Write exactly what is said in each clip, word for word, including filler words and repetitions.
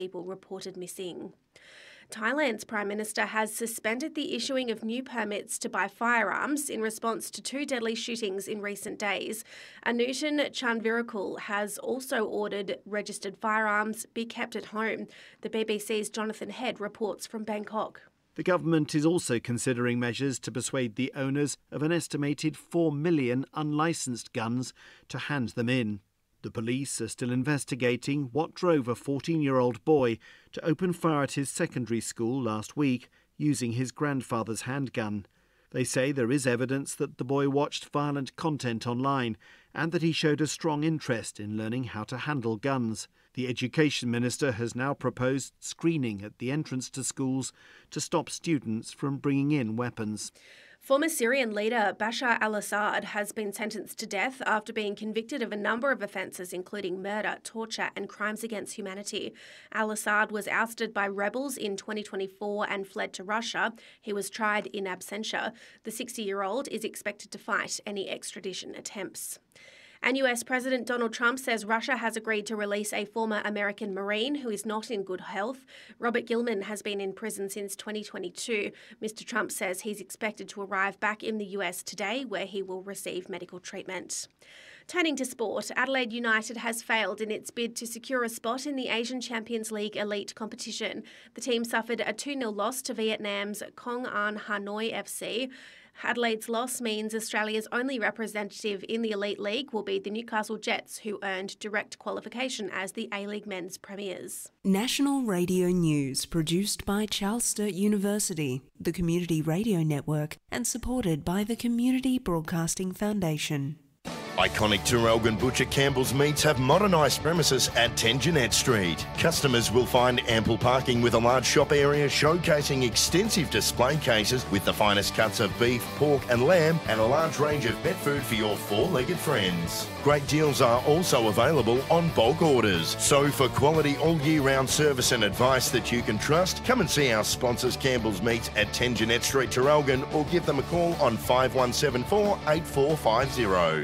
people reported missing. Thailand's Prime Minister has suspended the issuing of new permits to buy firearms in response to two deadly shootings in recent days. Anutin Chanvirakul has also ordered registered firearms be kept at home. The B B C's Jonathan Head reports from Bangkok. The government is also considering measures to persuade the owners of an estimated four million unlicensed guns to hand them in. The police are still investigating what drove a fourteen-year-old boy to open fire at his secondary school last week using his grandfather's handgun. They say there is evidence that the boy watched violent content online and that he showed a strong interest in learning how to handle guns. The Education Minister has now proposed screening at the entrance to schools to stop students from bringing in weapons. Former Syrian leader Bashar al-Assad has been sentenced to death after being convicted of a number of offences, including murder, torture and crimes against humanity. Al-Assad was ousted by rebels in twenty twenty-four and fled to Russia. He was tried in absentia. The sixty-year-old is expected to fight any extradition attempts. And U S President Donald Trump says Russia has agreed to release a former American Marine who is not in good health. Robert Gilman has been in prison since twenty twenty-two. Mister Trump says he's expected to arrive back in the U S today, where he will receive medical treatment. Turning to sport, Adelaide United has failed in its bid to secure a spot in the Asian Champions League elite competition. The team suffered a two nil loss to Vietnam's Công An Hanoi F C. Adelaide's loss means Australia's only representative in the Elite League will be the Newcastle Jets, who earned direct qualification as the A-League men's premiers. National Radio News, produced by Charles Sturt University, the Community Radio Network, and supported by the Community Broadcasting Foundation. Iconic Traralgon Butcher Campbell's Meats have modernised premises at ten Jeanette Street. Customers will find ample parking with a large shop area showcasing extensive display cases with the finest cuts of beef, pork and lamb and a large range of pet food for your four-legged friends. Great deals are also available on bulk orders. So for quality all year round service and advice that you can trust, come and see our sponsors Campbell's Meats at ten Jeanette Street, Traralgon, or give them a call on five one seven four, eight four five zero.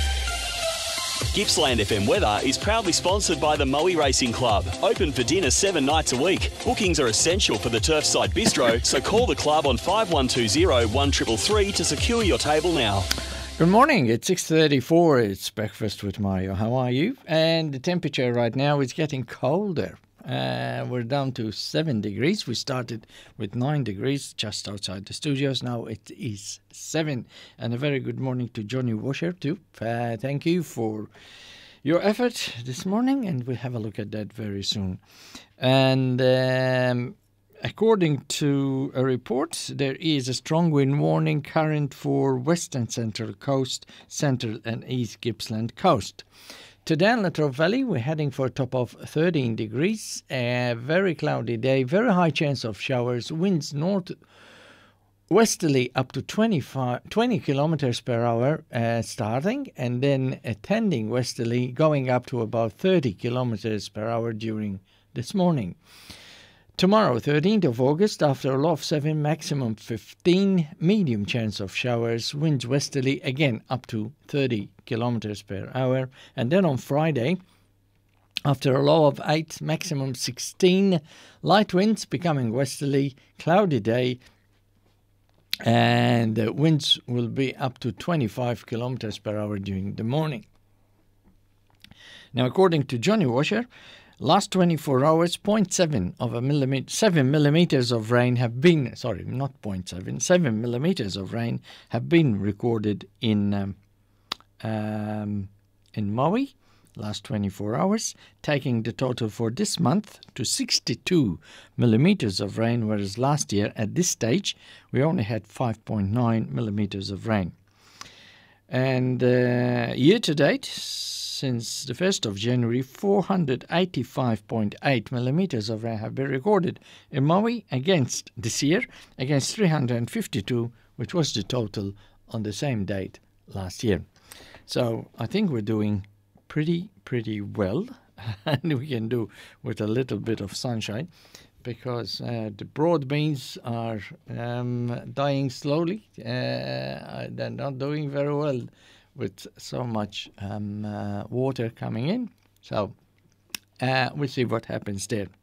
Gippsland F M Weather is proudly sponsored by the Moe Racing Club. Open for dinner seven nights a week. Bookings are essential for the Turfside Bistro, so call the club on five one two zero, one three three three to secure your table now. Good morning, it's six thirty-four, it's Breakfast with Mario. How are you? And the temperature right now is getting colder. Uh, we're down to seven degrees. We started with nine degrees just outside the studios. Now it is seven. And a very good morning to Johnny Washer too. Uh, thank you for your effort this morning, and we'll have a look at that very soon. And um, according to a report, there is a strong wind warning current for western central coast, central and east Gippsland coast. Today in Latrobe Valley, we're heading for a top of thirteen degrees, a very cloudy day, very high chance of showers, winds north westerly up to twenty-five, twenty kilometers per hour uh, starting, and then uh, tending westerly going up to about thirty kilometers per hour during this morning. Tomorrow, thirteenth of August, after a low of seven, maximum fifteen, medium chance of showers, winds westerly again up to thirty kilometers per hour. And then on Friday, after a low of eight, maximum sixteen, light winds becoming westerly, cloudy day, and the winds will be up to twenty-five kilometers per hour during the morning. Now, according to Johnny Washer, last twenty-four hours, zero point seven of a millimeter, seven millimeters of rain have been, sorry, not zero point seven, seven millimeters of rain have been recorded in um, um, in Maui last twenty-four hours, taking the total for this month to sixty-two millimeters of rain, whereas last year at this stage we only had five point nine millimeters of rain. And uh, year to date, since the first of January, four hundred eighty-five point eight millimeters of rain have been recorded in Maui against this year, against three hundred fifty-two, which was the total on the same date last year. So I think we're doing pretty, pretty well, and we can do with a little bit of sunshine, because uh, the broad beans are um, dying slowly. Uh, they're not doing very well with so much um, uh, water coming in. So uh, we'll see what happens there.